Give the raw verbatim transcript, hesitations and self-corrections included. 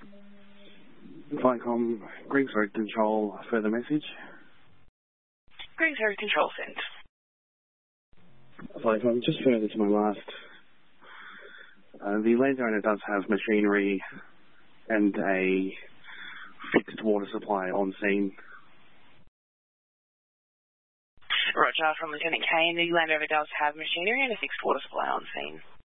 Viacom, Greg's Road Control, further message. Greg's Road Control sent. Viacom, just further to my last. Uh, the landowner does have machinery and a fixed water supply on scene. Roger from Lieutenant Kane, the landowner does have machinery and a fixed water supply on scene.